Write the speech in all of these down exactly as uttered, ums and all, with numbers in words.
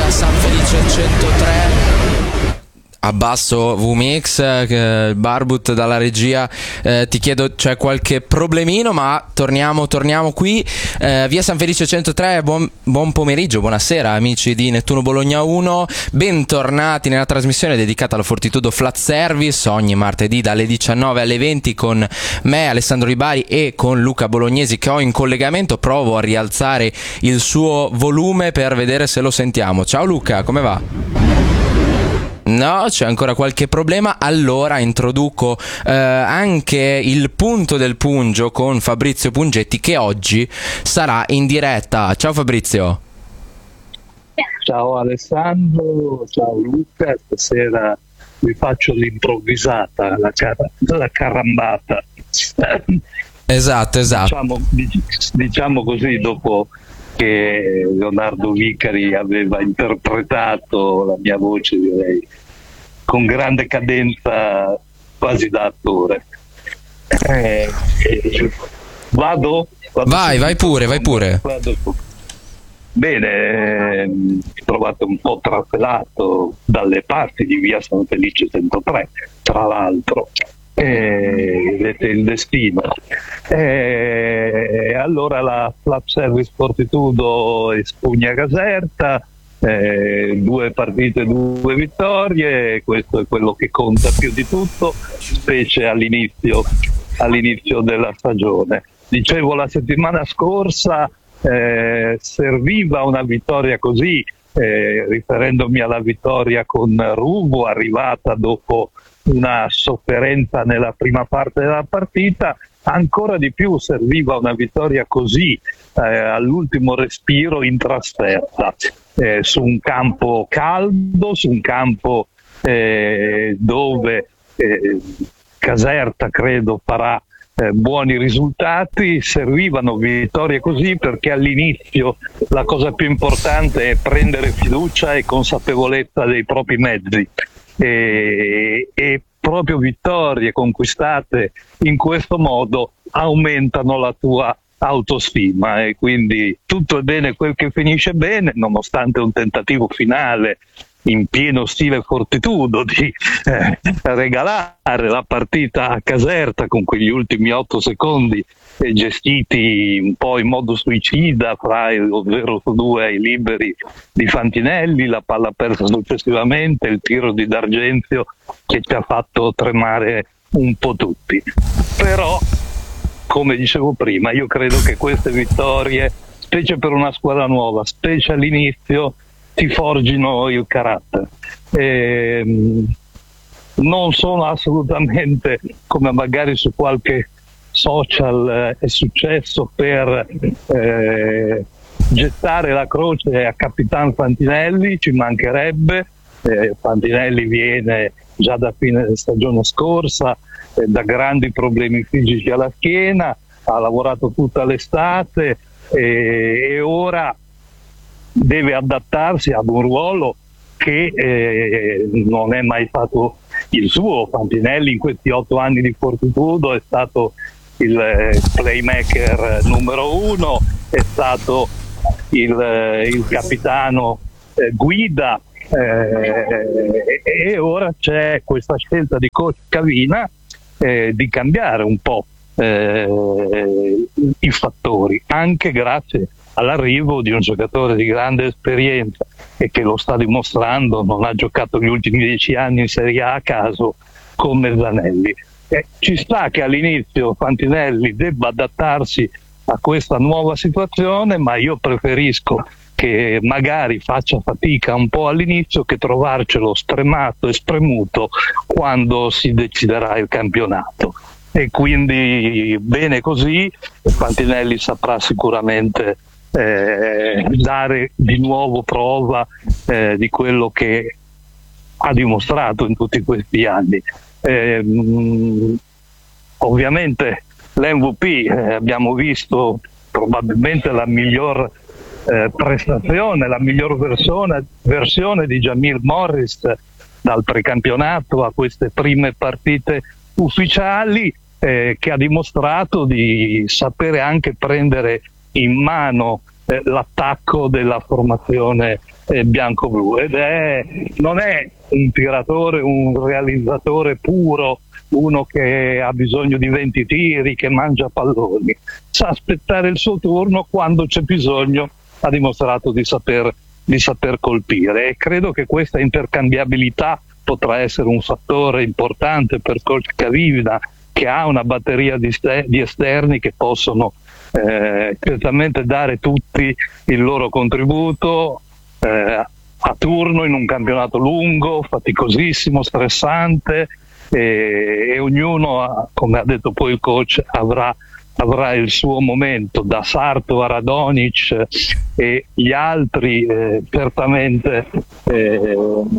via San Felice centotré. Abbasso V-Mix, eh, Barbut dalla regia, eh, ti chiedo, c'è qualche problemino, ma torniamo, torniamo qui, eh, via San Felice centotré. Buon, buon pomeriggio, buonasera amici di Nettuno Bologna uno, bentornati nella trasmissione dedicata alla Fortitudo Flat Service, ogni martedì dalle diciannove alle venti con me, Alessandro Ribari, e con Luca Bolognesi che ho in collegamento. Provo a rialzare il suo volume per vedere se lo sentiamo. Ciao Luca, come va? No, c'è ancora qualche problema. Allora introduco eh, anche il punto del Pungio con Fabrizio Pungetti, che oggi sarà in diretta. Ciao Fabrizio. Ciao Alessandro, ciao Luca. Stasera vi faccio l'improvvisata, la, car- la carambata. Esatto, esatto. Diciamo, diciamo così, dopo che Leonardo Vicari aveva interpretato la mia voce, direi, con grande cadenza quasi da attore. Eh, eh, vado? vado vai, subito. vai pure, vai pure. Vado. Bene, eh, mi trovate un po' traselato dalle parti di via San Felice centotré, tra l'altro. Eh, vedete il destino. Eh, allora la Flat Service Fortitudo espugna Caserta, eh, due partite, due vittorie, questo è quello che conta più di tutto, specie all'inizio, all'inizio della stagione. Dicevo, la settimana scorsa eh, serviva una vittoria così, eh, riferendomi alla vittoria con Ruvo, arrivata dopo una sofferenza nella prima parte della partita. Ancora di più serviva una vittoria così eh, all'ultimo respiro in trasferta, eh, su un campo caldo, su un campo eh, dove eh, Caserta credo farà eh, buoni risultati. Servivano vittorie così perché all'inizio la cosa più importante è prendere fiducia e consapevolezza dei propri mezzi. E, e proprio vittorie conquistate in questo modo aumentano la tua autostima, e quindi tutto è bene quel che finisce bene, nonostante un tentativo finale in pieno stile Fortitudo di eh, regalare la partita a Caserta con quegli ultimi otto secondi eh, gestiti un po' in modo suicida fra lo zero su due ai liberi di Fantinelli, la palla persa successivamente, il tiro di D'Argenzio che ci ha fatto tremare un po' tutti. Però, come dicevo prima, io credo che queste vittorie, specie per una squadra nuova, specie all'inizio, ti forgino il carattere. E, non sono assolutamente, come magari su qualche social eh, è successo, per eh, gettare la croce a Capitan Fantinelli, ci mancherebbe. Eh, Fantinelli viene già da fine stagione scorsa eh, da grandi problemi fisici alla schiena, ha lavorato tutta l'estate eh, e ora deve adattarsi ad un ruolo che eh, non è mai stato il suo. Fantinelli in questi otto anni di Fortitudo è stato il eh, playmaker numero uno, è stato il, eh, il capitano eh, guida, eh, e ora c'è questa scelta di coach Cavina eh, di cambiare un po' eh, i fattori, anche grazie all'arrivo di un giocatore di grande esperienza e che lo sta dimostrando, non ha giocato gli ultimi dieci anni in Serie A a caso, come Zanelli. Eh, ci sta che all'inizio Fantinelli debba adattarsi a questa nuova situazione, ma io preferisco che magari faccia fatica un po' all'inizio che trovarcelo stremato e spremuto quando si deciderà il campionato. E quindi bene così, Fantinelli saprà sicuramente Eh, dare di nuovo prova eh, di quello che ha dimostrato in tutti questi anni. Eh, mh, ovviamente l'M V P eh, abbiamo visto probabilmente la miglior eh, prestazione, la miglior versione, versione di Jamil Morris dal precampionato a queste prime partite ufficiali, eh, che ha dimostrato di sapere anche prendere in mano eh, l'attacco della formazione eh, bianco-blu, ed è, non è un tiratore, un realizzatore puro, uno che ha bisogno di venti tiri, che mangia palloni, sa aspettare il suo turno, quando c'è bisogno ha dimostrato di saper, di saper colpire, e credo che questa intercambiabilità potrà essere un fattore importante per Coach Cavina, che ha una batteria di, ste- di esterni che possono eh, certamente dare tutti il loro contributo eh, a turno in un campionato lungo, faticosissimo, stressante, e, e ognuno, ha, come ha detto poi il coach, avrà, avrà il suo momento, da Sarto a Radonic e gli altri. Eh, certamente eh,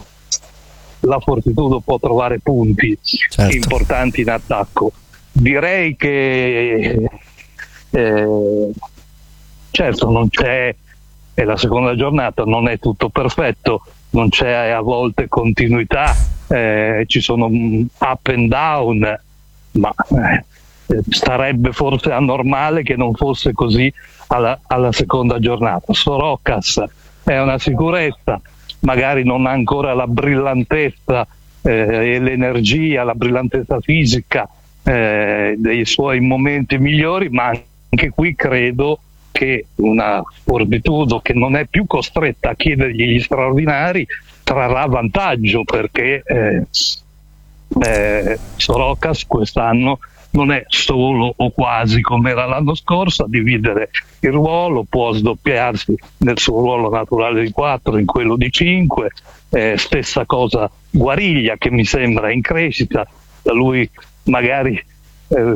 la Fortitudo può trovare punti certo. importanti in attacco. Direi che eh, certo non c'è, è la seconda giornata, non è tutto perfetto, non c'è a volte continuità, eh, ci sono up and down, ma eh, sarebbe forse anormale che non fosse così alla, alla seconda giornata. Sorocas è una sicurezza, magari non ha ancora la brillantezza eh, e l'energia, la brillantezza fisica eh, dei suoi momenti migliori, ma anche qui credo che una Fortitudo che non è più costretta a chiedergli gli straordinari trarrà vantaggio, perché eh, eh, Sorocas quest'anno non è solo o quasi come era l'anno scorso a dividere il ruolo, può sdoppiarsi nel suo ruolo naturale di quattro in quello di cinque, eh, stessa cosa Guariglia, che mi sembra in crescita, da lui magari eh,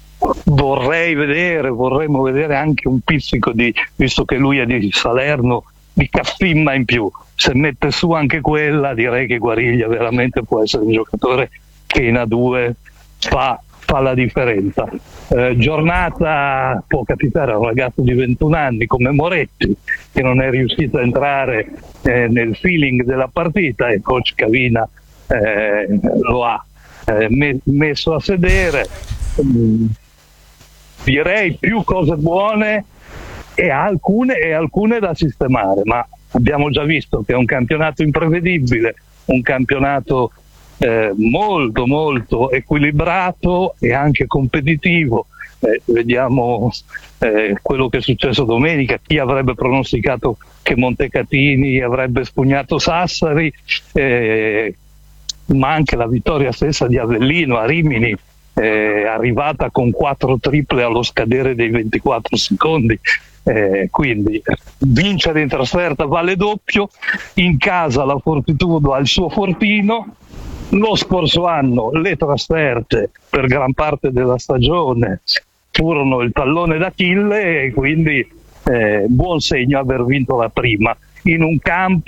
vorrei vedere, vorremmo vedere anche un pizzico di, visto che lui è di Salerno, di caffimma in più. Se mette su anche quella, direi che Guariglia veramente può essere un giocatore che in A due fa, fa la differenza. Eh, giornata può capitare a un ragazzo di ventuno anni come Moretti, che non è riuscito a entrare eh, nel feeling della partita, e coach Cavina eh, lo ha eh, me- messo a sedere. Mm, direi più cose buone e alcune, e alcune da sistemare, ma abbiamo già visto che è un campionato imprevedibile, un campionato eh, molto molto equilibrato e anche competitivo. Eh, vediamo eh, quello che è successo domenica. Chi avrebbe pronosticato che Montecatini avrebbe spugnato Sassari, eh, ma anche la vittoria stessa di Avellino a Rimini, eh, arrivata con quattro triple allo scadere dei ventiquattro secondi. Eh, quindi vincere in trasferta vale doppio, in casa la Fortitudo ha il suo fortino. Lo scorso anno le trasferte per gran parte della stagione furono il tallone d'Achille, e quindi eh, buon segno aver vinto la prima in un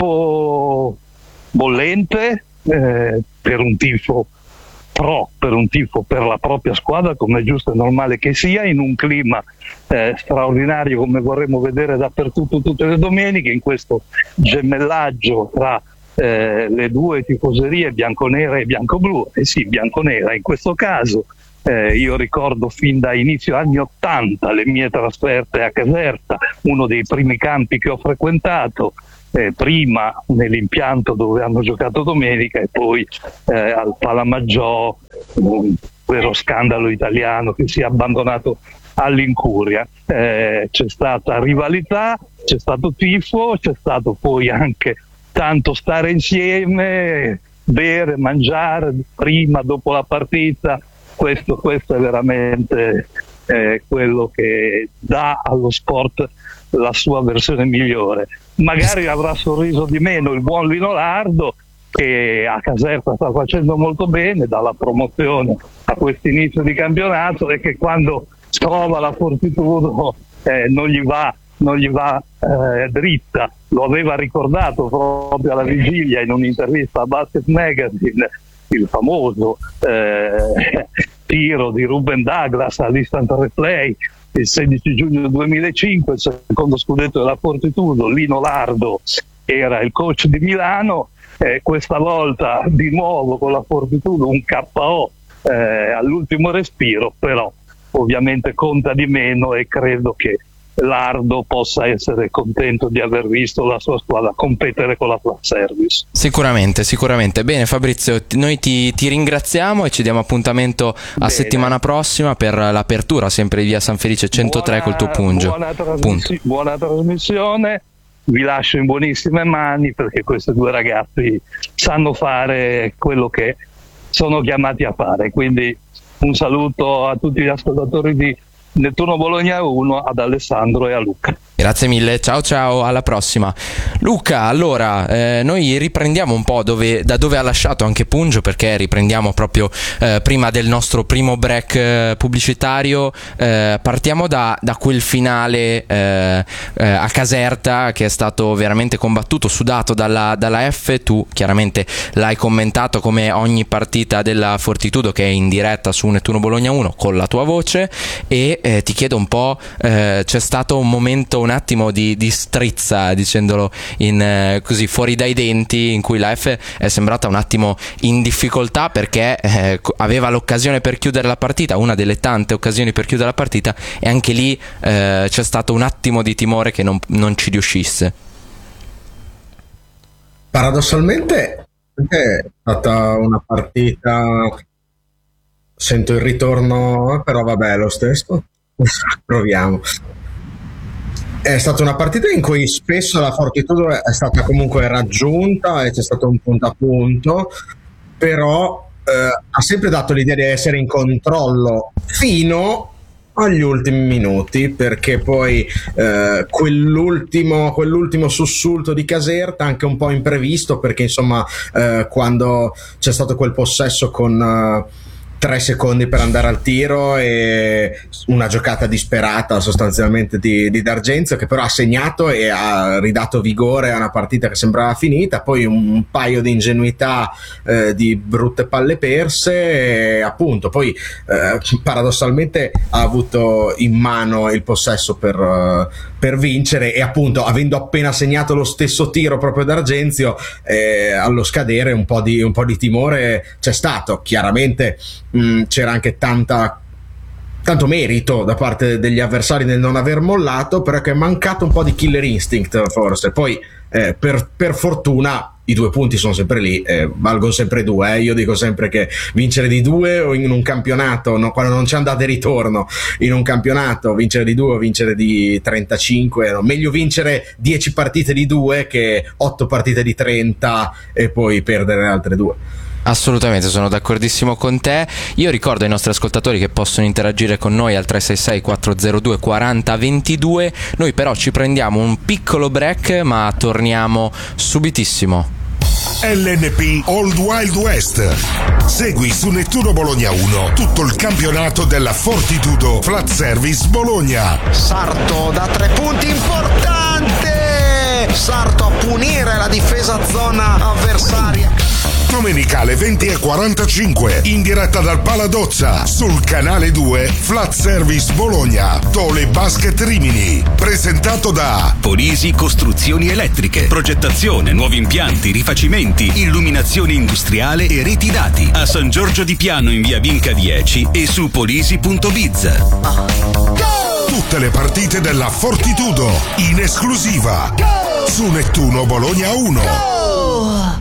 campo bollente, eh, per un tifo pro, per un tifo per la propria squadra, come è giusto e normale che sia, in un clima eh, straordinario come vorremmo vedere dappertutto tutte le domeniche, in questo gemellaggio tra eh, le due tifoserie bianconera e biancoblu, e eh sì, bianconera in questo caso. Eh, io ricordo fin da inizio anni ottanta le mie trasferte a Caserta, uno dei primi campi che ho frequentato, eh, prima nell'impianto dove hanno giocato domenica e poi eh, al Palamaggiò, un vero scandalo italiano che si è abbandonato all'incuria. Eh, c'è stata rivalità, c'è stato tifo, c'è stato poi anche tanto stare insieme, bere, mangiare prima, dopo la partita. Questo, questo è veramente eh, quello che dà allo sport la sua versione migliore. Magari avrà sorriso di meno il buon Lino Lardo, che a Caserta sta facendo molto bene dalla promozione a questo inizio di campionato, e che quando trova la Fortitudo eh, non gli va, non gli va eh, dritta. Lo aveva ricordato proprio alla vigilia in un'intervista a Basket Magazine, il famoso eh, tiro di Ruben Douglas all'Instant Replay il sedici giugno duemilacinque, il secondo scudetto della Fortitudo. Lino Lardo era il coach di Milano, eh, questa volta di nuovo con la Fortitudo un K O eh, all'ultimo respiro, però ovviamente conta di meno, e credo che Lardo possa essere contento di aver visto la sua squadra competere con la Flat Service. Sicuramente, sicuramente. Bene Fabrizio, noi ti, ti ringraziamo e ci diamo appuntamento a Bene. settimana prossima per l'apertura sempre di via San Felice centotré buona, col tuo Pungio. Buona, trasmissi- buona trasmissione, vi lascio in buonissime mani perché questi due ragazzi sanno fare quello che sono chiamati a fare, quindi un saluto a tutti gli ascoltatori di Nettuno Bologna uno, ad Alessandro e a Luca. Grazie mille, ciao ciao, alla prossima. Luca, allora eh, noi riprendiamo un po' dove, da dove ha lasciato anche Pungio, perché riprendiamo proprio eh, prima del nostro primo break eh, pubblicitario. Eh, partiamo da, da quel finale eh, eh, a Caserta che è stato veramente combattuto, sudato dalla, dalla F. Tu chiaramente l'hai commentato come ogni partita della Fortitudo, che è in diretta su Nettuno Bologna uno con la tua voce, e eh, ti chiedo un po', eh, c'è stato un momento, un attimo di, di strizza, dicendolo in, eh, così fuori dai denti, in cui la F è sembrata un attimo in difficoltà perché eh, aveva l'occasione per chiudere la partita, una delle tante occasioni per chiudere la partita, e anche lì eh, c'è stato un attimo di timore che non, non ci riuscisse. Paradossalmente è stata una partita, sento il ritorno, però vabbè, lo stesso proviamo. È stata una partita in cui spesso la Fortitudo è stata comunque raggiunta e c'è stato un punto a punto, però eh, ha sempre dato l'idea di essere in controllo fino agli ultimi minuti, perché poi eh, quell'ultimo, quell'ultimo sussulto di Caserta, anche un po' imprevisto, perché insomma eh, quando c'è stato quel possesso con eh, tre secondi per andare al tiro e una giocata disperata sostanzialmente di, di D'Argenzio, che però ha segnato e ha ridato vigore a una partita che sembrava finita, poi un, un paio di ingenuità eh, di brutte palle perse e appunto poi eh, paradossalmente ha avuto in mano il possesso per, uh, per vincere, e appunto avendo appena segnato lo stesso tiro proprio D'Argenzio eh, allo scadere un po' di, un po' di timore c'è stato. Chiaramente mh, c'era anche tanta tanto merito da parte degli avversari nel non aver mollato, però che è mancato un po' di killer instinct forse. Poi eh, per, per fortuna i due punti sono sempre lì, eh, valgono sempre due, eh. Io dico sempre che vincere di due o in un campionato, no, quando non c'è andata e ritorno in un campionato, vincere di due o vincere di trentacinque, no, meglio vincere dieci partite di due che otto partite di trenta e poi perdere le altre due. Assolutamente, sono d'accordissimo con te. Io ricordo ai nostri ascoltatori che possono interagire con noi al tre sei sei quattro zero due quaranta ventidue. Noi però ci prendiamo un piccolo break, ma torniamo subitissimo. L N P Old Wild West. Segui su Nettuno Bologna uno tutto il campionato della Fortitudo Flat Service Bologna. Sarto da tre punti, importante! Sarto a punire la difesa zona avversaria. Domenicale venti e quarantacinque in diretta dal Paladozza sul canale due Flat Service Bologna, Tole Basket Rimini, presentato da Polisi Costruzioni Elettriche, progettazione, nuovi impianti, rifacimenti, illuminazione industriale e reti dati a San Giorgio di Piano in via Vinca dieci e su polisi punto biz. Tutte le partite della Fortitudo in esclusiva su Nettuno Bologna uno.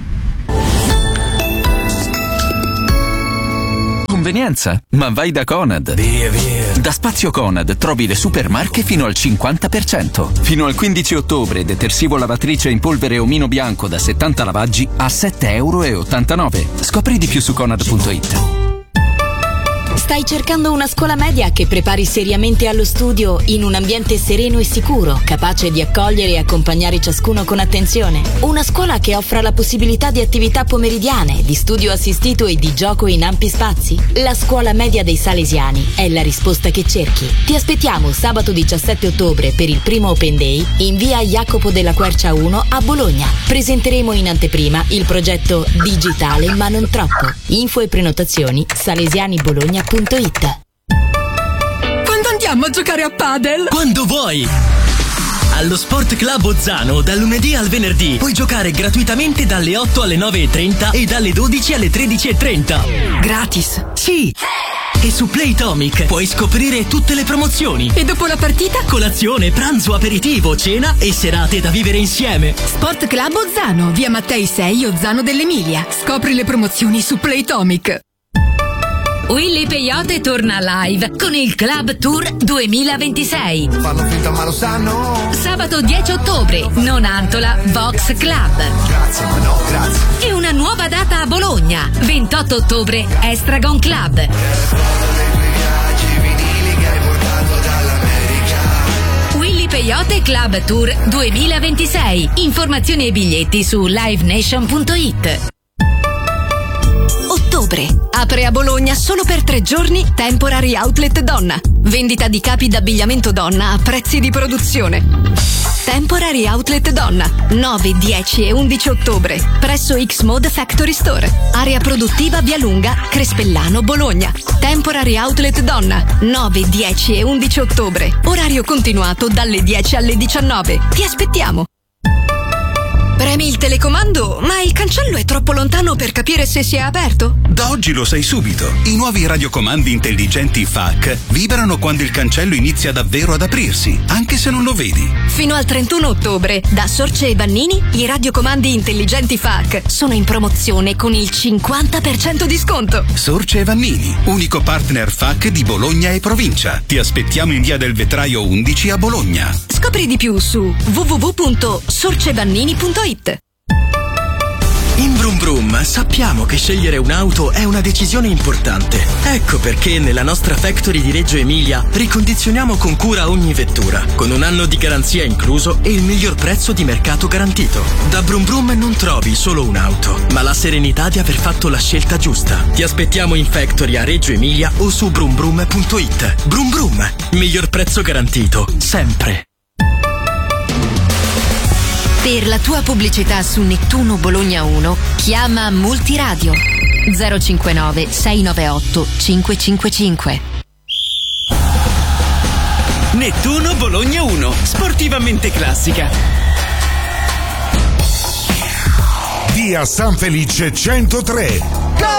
Convenienza, ma vai da Conad. Via, via. Da Spazio Conad trovi le supermarche fino al cinquanta per cento. Fino al quindici ottobre detersivo lavatrice in polvere omino bianco da settanta lavaggi a sette virgola ottantanove euro. Scopri di più su conad punto it. Stai cercando una scuola media che prepari seriamente allo studio in un ambiente sereno e sicuro, capace di accogliere e accompagnare ciascuno con attenzione? Una scuola che offra la possibilità di attività pomeridiane, di studio assistito e di gioco in ampi spazi? La scuola media dei Salesiani è la risposta che cerchi. Ti aspettiamo sabato diciassette ottobre per il primo Open Day in via Jacopo della Quercia uno a Bologna. Presenteremo in anteprima il progetto Digitale ma non troppo. Info e prenotazioni salesianibologna punto it. Quando andiamo a giocare a padel? Quando vuoi! Allo Sport Club Ozzano dal lunedì al venerdì puoi giocare gratuitamente dalle otto alle nove e trenta e dalle dodici alle tredici e trenta. Gratis? Sì! E su Playtomic puoi scoprire tutte le promozioni. E dopo la partita? Colazione, pranzo, aperitivo, cena e serate da vivere insieme. Sport Club Ozzano, via Mattei sei, Ozzano dell'Emilia. Scopri le promozioni su Playtomic. Willy Peyote torna live con il Club Tour duemilaventisei. Fanno finta ma lo sanno. Sabato dieci ottobre, Nonantola Vox Club. Grazie ma no, grazie. E una nuova data a Bologna, ventotto ottobre, Estragon Club. Willy Peyote Club Tour duemilaventisei. Informazioni e biglietti su live nation punto it. Ottobre. Apre a Bologna solo per tre giorni Temporary Outlet Donna. Vendita di capi d'abbigliamento donna a prezzi di produzione. Temporary Outlet Donna, nove, dieci e undici ottobre, presso X-Mode Factory Store. Area produttiva Via Lunga, Crespellano, Bologna. Temporary Outlet Donna, nove, dieci e undici ottobre. Orario continuato dalle dieci alle diciannove. Ti aspettiamo! Premi il telecomando, ma il cancello è troppo lontano per capire se si è aperto? Da oggi lo sai subito. I nuovi radiocomandi intelligenti F A C vibrano quando il cancello inizia davvero ad aprirsi, anche se non lo vedi. Fino al trentuno ottobre, da Sorce e Vannini, i radiocomandi intelligenti F A C sono in promozione con il cinquanta per cento di sconto. Sorce e Vannini, unico partner F A C di Bologna e provincia. Ti aspettiamo in via del Vetraio undici a Bologna. Scopri di più su w w w punto sorcevannini punto it. In Brum Brum sappiamo che scegliere un'auto è una decisione importante. Ecco perché nella nostra factory di Reggio Emilia ricondizioniamo con cura ogni vettura, con un anno di garanzia incluso e il miglior prezzo di mercato garantito. Da Brum Brum non trovi solo un'auto, ma la serenità di aver fatto la scelta giusta. Ti aspettiamo in factory a Reggio Emilia o su brum brum punto it. Brum Brum, miglior prezzo garantito, sempre. Per la tua pubblicità su Nettuno Bologna uno, chiama Multiradio zero cinquantanove sei nove otto cinque cinque cinque. Nettuno Bologna uno, sportivamente classica. Via San Felice centotré.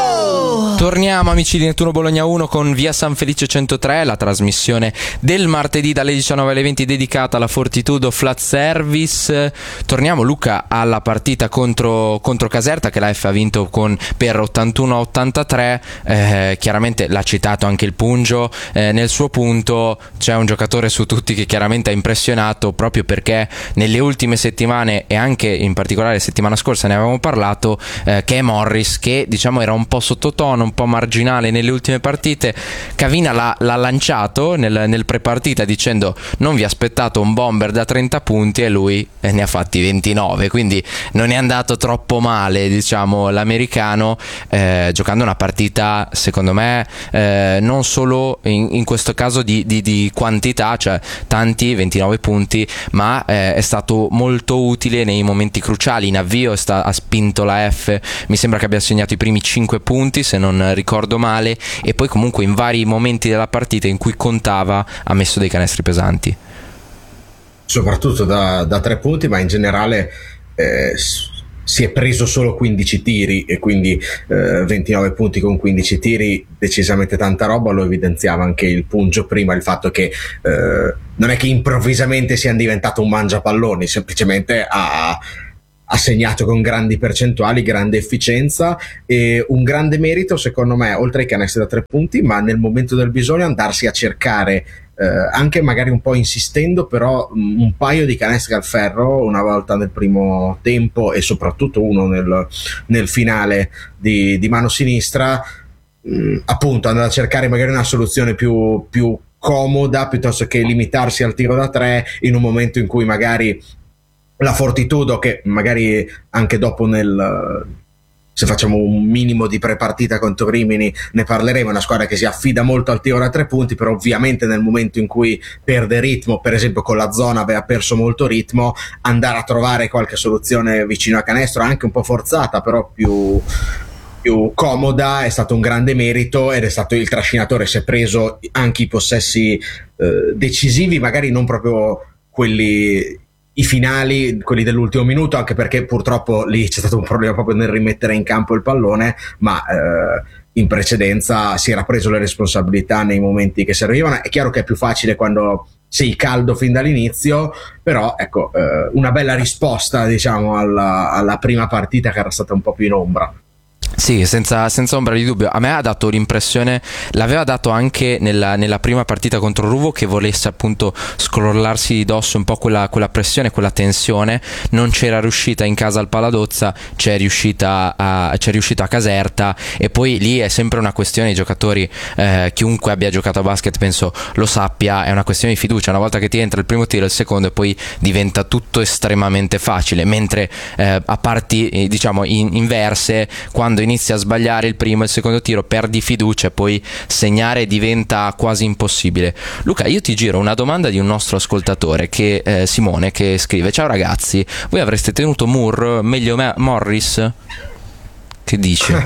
Torniamo amici di Nettuno Bologna uno con Via San Felice centotré, la trasmissione del martedì dalle diciannove alle venti dedicata alla Fortitudo Flat Service. Torniamo Luca alla partita contro, contro Caserta che la F ha vinto con, per ottantuno a ottantatré. Eh, chiaramente l'ha citato anche il Pungio, eh, nel suo punto c'è un giocatore su tutti che chiaramente ha impressionato proprio perché nelle ultime settimane e anche in particolare settimana scorsa ne avevamo parlato, eh, che è Morris, che diciamo era un po' sottotono, un po' marginale nelle ultime partite. Cavina l'ha, l'ha lanciato nel, nel prepartita dicendo non vi aspettate un bomber da trenta punti e lui eh, ne ha fatti ventinove, quindi non è andato troppo male diciamo l'americano, eh, giocando una partita secondo me eh, non solo in, in questo caso di, di, di quantità, cioè tanti ventinove punti, ma eh, è stato molto utile nei momenti cruciali. In avvio sta, ha spinto la F, mi sembra che abbia segnato i primi cinque punti se non ricordo male, e poi comunque in vari momenti della partita in cui contava ha messo dei canestri pesanti, soprattutto da, da tre punti, ma in generale eh, si è preso solo quindici tiri e quindi eh, ventinove punti con quindici tiri, decisamente tanta roba. Lo evidenziava anche il Pungio prima, il fatto che eh, non è che improvvisamente sia diventato un mangiapalloni, semplicemente ha ha segnato con grandi percentuali, grande efficienza, e un grande merito secondo me, oltre ai canestri da tre punti, ma nel momento del bisogno andarsi a cercare eh, anche magari un po' insistendo, però mh, un paio di canestri al ferro, una volta nel primo tempo e soprattutto uno nel, nel finale di, di mano sinistra, mh, appunto andare a cercare magari una soluzione più, più comoda piuttosto che limitarsi al tiro da tre in un momento in cui magari la Fortitudo, che magari anche dopo nel, se facciamo un minimo di prepartita contro Rimini ne parleremo, è una squadra che si affida molto al tiro da tre punti, però ovviamente nel momento in cui perde ritmo, per esempio con la zona aveva perso molto ritmo, andare a trovare qualche soluzione vicino a canestro, anche un po' forzata però più, più comoda, è stato un grande merito ed è stato il trascinatore. Si è preso anche i possessi eh, decisivi, magari non proprio quelli i finali, quelli dell'ultimo minuto, anche perché purtroppo lì c'è stato un problema proprio nel rimettere in campo il pallone, ma eh, in precedenza si era preso le responsabilità nei momenti che servivano. È chiaro che è più facile quando sei caldo fin dall'inizio, però ecco, eh, una bella risposta, diciamo, alla, alla prima partita che era stata un po' più in ombra. Sì, senza, senza ombra di dubbio. A me ha dato l'impressione, l'aveva dato anche nella, nella prima partita contro Ruvo, che volesse appunto scrollarsi di dosso un po' quella, quella pressione, quella tensione. Non c'era riuscita in casa al Paladozza, c'è riuscita a, c'è riuscita a Caserta, e poi lì è sempre una questione di giocatori, eh, chiunque abbia giocato a basket penso lo sappia, è una questione di fiducia. Una volta che ti entra il primo tiro, il secondo, e poi diventa tutto estremamente facile, mentre eh, a parti eh, diciamo in, inverse, quando inizi a sbagliare il primo e il secondo tiro perdi fiducia e poi segnare diventa quasi impossibile. Luca, io ti giro una domanda di un nostro ascoltatore, che eh, Simone, che scrive: ciao ragazzi, voi avreste tenuto Moore meglio me- Morris? Che dici?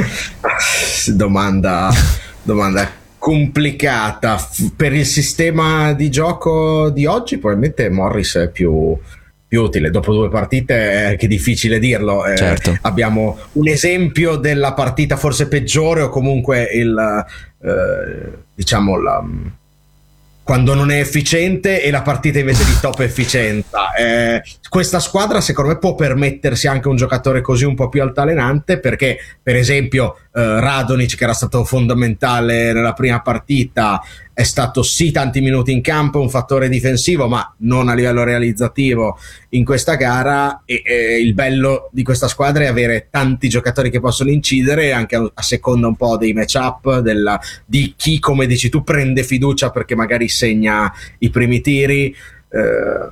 domanda domanda complicata. Per il sistema di gioco di oggi probabilmente Morris è più più utile. Dopo due partite è che difficile dirlo. Eh, certo. Abbiamo un esempio della partita forse peggiore, o comunque il eh, diciamo la, quando non è efficiente, e la partita invece di top efficienza. Eh, questa squadra secondo me può permettersi anche un giocatore così un po' più altalenante, perché per esempio eh, Radonic, che era stato fondamentale nella prima partita, è stato sì tanti minuti in campo, un fattore difensivo, ma non a livello realizzativo in questa gara, e, e il bello di questa squadra è avere tanti giocatori che possono incidere anche a, a seconda un po' dei matchup, della, di chi, come dici tu, prende fiducia perché magari segna i primi tiri. Eh,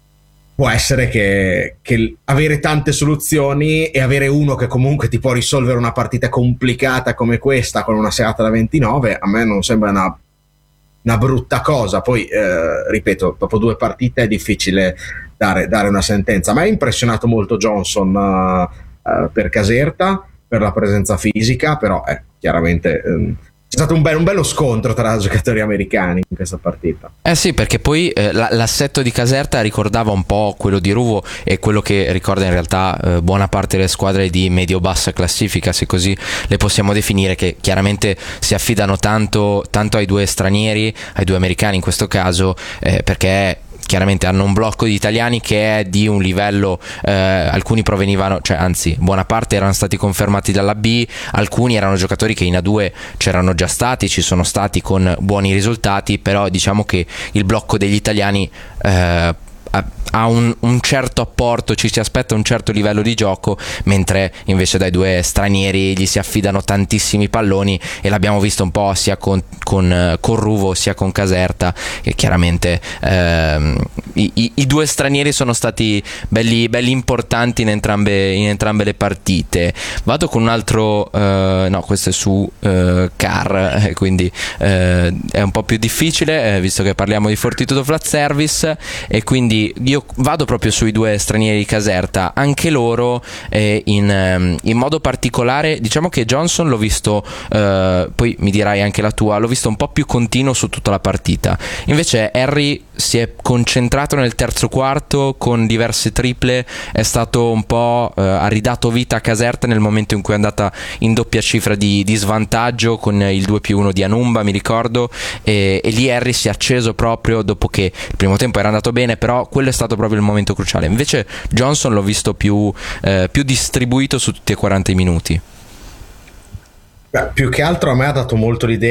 può essere che, che avere tante soluzioni e avere uno che comunque ti può risolvere una partita complicata come questa con una serata da ventinove, a me non sembra una una brutta cosa. Poi eh, ripeto, dopo due partite è difficile dare, dare una sentenza. Ma è impressionato molto Johnson uh, uh, per Caserta, per la presenza fisica, però eh, chiaramente um, c'è stato un, be- un bello scontro tra giocatori americani in questa partita. Eh sì, perché poi eh, l'assetto di Caserta ricordava un po' quello di Ruvo, e quello che ricorda in realtà eh, buona parte delle squadre di medio-bassa classifica, se così le possiamo definire, che chiaramente si affidano tanto, tanto ai due stranieri, ai due americani in questo caso, eh, perché chiaramente hanno un blocco di italiani che è di un livello, eh, alcuni provenivano, cioè anzi buona parte erano stati confermati dalla B, alcuni erano giocatori che in A due c'erano già stati, ci sono stati con buoni risultati, però diciamo che il blocco degli italiani eh, ha un, un certo apporto, ci si aspetta un certo livello di gioco, mentre invece dai due stranieri gli si affidano tantissimi palloni, e l'abbiamo visto un po' sia con, con, con Ruvo sia con Caserta, e chiaramente ehm, i, i, i due stranieri sono stati belli, belli importanti in entrambe, in entrambe le partite. Vado con un altro eh, no, questo è su eh, Car, eh, quindi eh, è un po' più difficile, eh, visto che parliamo di Fortitudo Flat Service, e quindi io vado proprio sui due stranieri di Caserta. Anche loro eh, in, in modo particolare, diciamo che Johnson l'ho visto, eh, poi mi dirai anche la tua, l'ho visto un po' più continuo su tutta la partita. Invece Harry si è concentrato nel terzo quarto con diverse triple, è stato un po' eh, ha ridato vita a Caserta nel momento in cui è andata in doppia cifra di, di svantaggio con il due più uno di Anumba, mi ricordo, e, e lì Harry si è acceso proprio dopo che il primo tempo era andato bene, però quello è stato proprio il momento cruciale. Invece Johnson l'ho visto più, eh, più distribuito su tutti e quaranta i minuti. Beh, più che altro a me ha dato molto l'idea